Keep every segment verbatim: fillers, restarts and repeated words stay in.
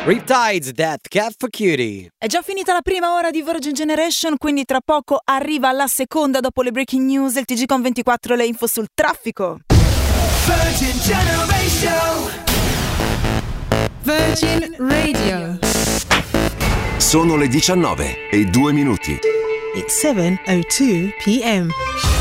Riptides, Death Cat for Cutie. È già finita la prima ora di Virgin Generation, quindi tra poco arriva la seconda dopo le breaking news. Il T G con ventiquattro, le info sul traffico. Virgin Generation. Virgin Radio. Sono le diciannove e due minuti. It's seven oh two p.m.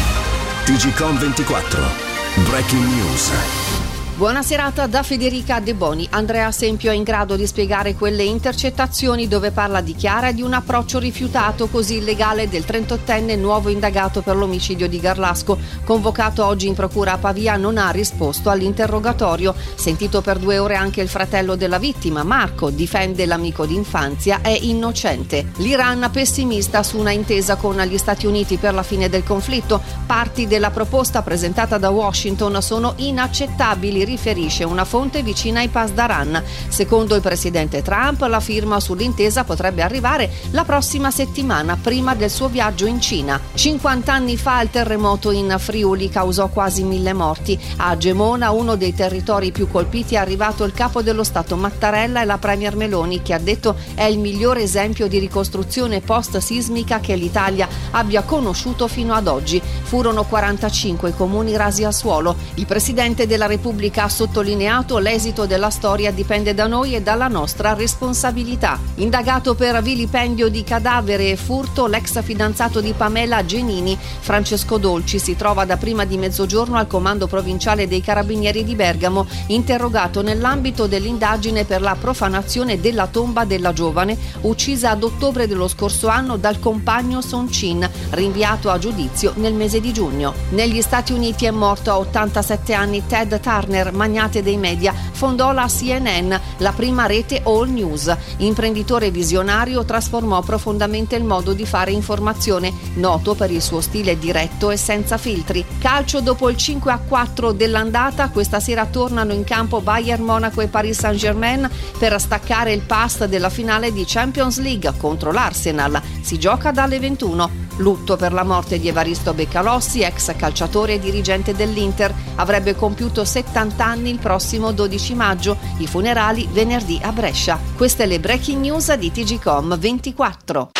T G con ventiquattro. Breaking news. Buona serata da Federica De Boni. Andrea Sempio è in grado di spiegare quelle intercettazioni dove parla di Chiara e di un approccio rifiutato così illegale del trentottenne nuovo indagato per l'omicidio di Garlasco. Convocato oggi in procura a Pavia, non ha risposto all'interrogatorio. Sentito per due ore anche il fratello della vittima, Marco, difende l'amico d'infanzia, è innocente. L'Iran pessimista su una intesa con gli Stati Uniti per la fine del conflitto. Parti della proposta presentata da Washington sono inaccettabili, riferisce una fonte vicina ai Pasdaran. Secondo il presidente Trump, la firma sull'intesa potrebbe arrivare la prossima settimana, prima del suo viaggio in Cina. cinquanta anni fa il terremoto in Friuli causò quasi mille morti. A Gemona, uno dei territori più colpiti, è arrivato il capo dello Stato Mattarella e la premier Meloni, che ha detto è il migliore esempio di ricostruzione post-sismica che l'Italia abbia conosciuto fino ad oggi. Furono quarantacinque i comuni rasi al suolo. Il presidente della Repubblica ha sottolineato l'esito della storia dipende da noi e dalla nostra responsabilità. Indagato per vilipendio di cadavere e furto l'ex fidanzato di Pamela Genini, Francesco Dolci, si trova da prima di mezzogiorno al comando provinciale dei Carabinieri di Bergamo, interrogato nell'ambito dell'indagine per la profanazione della tomba della giovane uccisa ad ottobre dello scorso anno dal compagno Soncin, rinviato a giudizio nel mese di giugno. Negli Stati Uniti è morto a ottantasette anni Ted Turner, magnate dei media, fondò la C N N, la prima rete all news. Imprenditore visionario, trasformò profondamente il modo di fare informazione, noto per il suo stile diretto e senza filtri. Calcio, dopo il cinque a quattro dell'andata, questa sera tornano in campo Bayern Monaco e Paris Saint-Germain per staccare il pass della finale di Champions League contro l'Arsenal. Si gioca dalle ventuno. Lutto per la morte di Evaristo Beccalossi, ex calciatore e dirigente dell'Inter. Avrebbe compiuto settanta anni il prossimo dodici maggio. I funerali venerdì a Brescia. Queste le breaking news di T G com ventiquattro.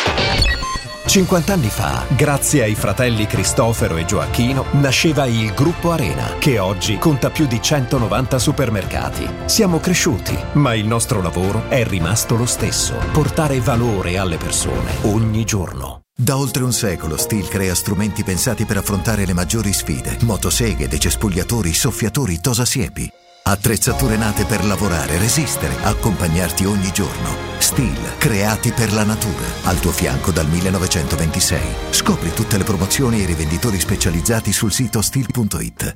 cinquanta anni fa, grazie ai fratelli Cristofero e Gioacchino, nasceva il Gruppo Arena, che oggi conta più di centonovanta supermercati. Siamo cresciuti, ma il nostro lavoro è rimasto lo stesso: portare valore alle persone ogni giorno. Da oltre un secolo Stihl crea strumenti pensati per affrontare le maggiori sfide: motoseghe, decespugliatori, soffiatori, tosasiepi. Attrezzature nate per lavorare, resistere, accompagnarti ogni giorno. Stihl, creati per la natura. Al tuo fianco dal millenovecentoventisei. Scopri tutte le promozioni e i rivenditori specializzati sul sito stihl punto it.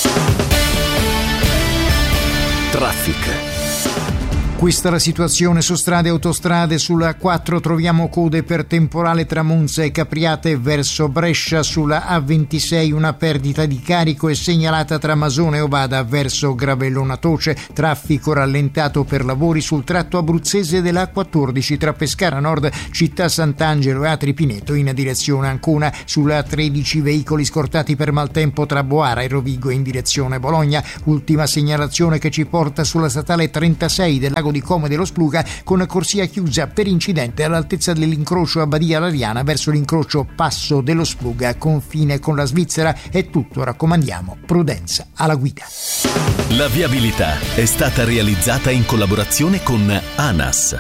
Traffic. Questa è la situazione su strade e autostrade. Sulla A quattro troviamo code per temporale tra Monza e Capriate verso Brescia. Sulla A ventisei una perdita di carico è segnalata tra Masone e Ovada verso Gravellona Toce. Traffico rallentato per lavori sul tratto abruzzese della A quattordici tra Pescara Nord, Città Sant'Angelo e Atri Pineto in direzione Ancona. Sulla A tredici veicoli scortati per maltempo tra Boara e Rovigo in direzione Bologna. Ultima segnalazione che ci porta sulla statale trentasei del lago di Como dello Spluga, con corsia chiusa per incidente all'altezza dell'incrocio a Badia Lariana verso l'incrocio Passo dello Spluga, confine con la Svizzera. È tutto, raccomandiamo prudenza alla guida. La viabilità è stata realizzata in collaborazione con ANAS.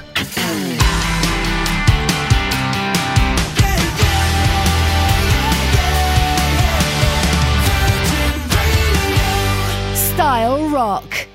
Style Rock.